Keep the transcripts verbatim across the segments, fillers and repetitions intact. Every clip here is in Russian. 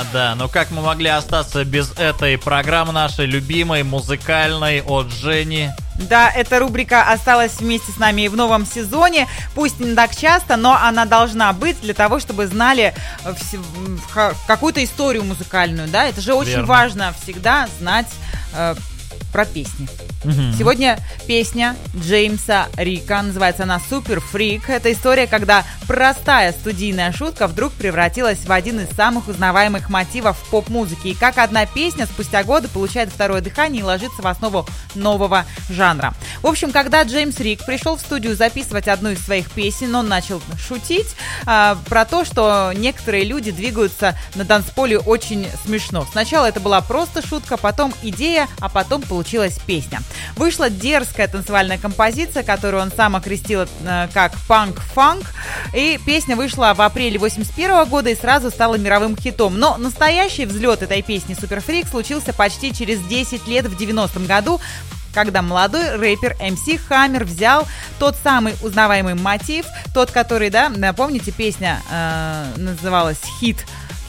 Да, да, но как мы могли остаться без этой программы нашей любимой, музыкальной, от Жени? Да, эта рубрика осталась вместе с нами и в новом сезоне. Пусть не так часто, но она должна быть для того, чтобы знали какую-то историю музыкальную, да? Это же очень Верно. важно всегда знать э, про песни. Угу. Сегодня песня Джеймса Рика, называется она «Супер Фрик». Это история, когда простая студийная шутка вдруг превратилась в один из самых узнаваемых мотивов в поп-музыке. И как одна песня спустя годы получает второе дыхание и ложится в основу нового жанра. В общем, когда Джеймс Рик пришел в студию записывать одну из своих песен, он начал шутить э, про то, что некоторые люди двигаются на танцполе очень смешно. Сначала это была просто шутка, потом идея, а потом получилась песня. Вышла дерзкая танцевальная композиция, которую он сам окрестил э, как панк-фанк. И песня вышла в апреле восемьдесят первого года и сразу стала мировым хитом. Но настоящий взлет этой песни «Супер Фрик» случился почти через десять лет, в девяностом году, когда молодой рэпер эм си Hammer взял тот самый узнаваемый мотив, тот, который, да, помните, песня э, называлась «Хит».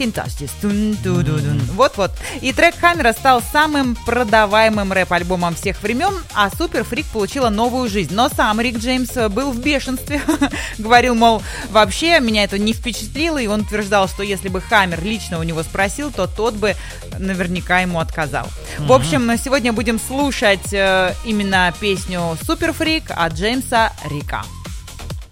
Вот-вот. И трек Хаммера стал самым продаваемым рэп-альбомом всех времен, а Супер Фрик получила новую жизнь. Но сам Рик Джеймс был в бешенстве. Говорил, мол, вообще меня это не впечатлило, и он утверждал, что если бы Хаммер лично у него спросил, то тот бы наверняка ему отказал. Mm-hmm. В общем, сегодня будем слушать э, именно песню Супер Фрик от Джеймса Рика.